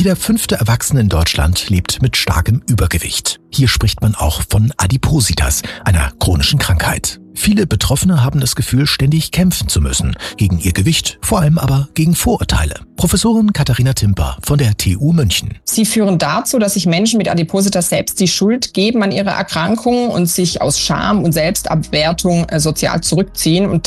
Jeder 5. Erwachsene in Deutschland lebt mit starkem Übergewicht. Hier spricht man auch von Adipositas, einer chronischen Krankheit. Viele Betroffene haben das Gefühl, ständig kämpfen zu müssen. Gegen ihr Gewicht, vor allem aber gegen Vorurteile. Professorin Katharina Timper von der TU München. Sie führen dazu, dass sich Menschen mit Adipositas selbst die Schuld geben an ihre Erkrankung und sich aus Scham und Selbstabwertung sozial zurückziehen und